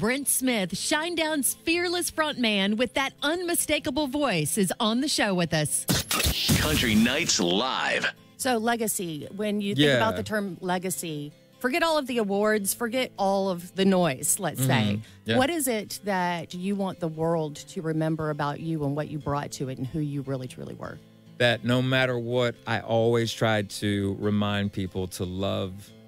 Brent Smith, Shinedown's fearless frontman with that unmistakable voice, is on the show with us. Country Nights Live. So, legacy, when you think about the term legacy, forget all of the awards, forget all of the noise, let's say. Yeah. What is it that you want the world to remember about you and what you brought to it and who you really, truly were? That no matter what, I always tried to remind people to love